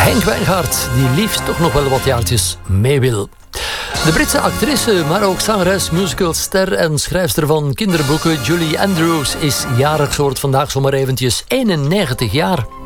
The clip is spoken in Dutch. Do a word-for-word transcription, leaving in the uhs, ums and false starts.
Henk Wijngaard, die liefst toch nog wel wat jaartjes mee wil. De Britse actrice, maar ook zangeres, musicalster en schrijfster van kinderboeken Julie Andrews is jarig. Ze wordt vandaag zomaar eventjes eenennegentig jaar.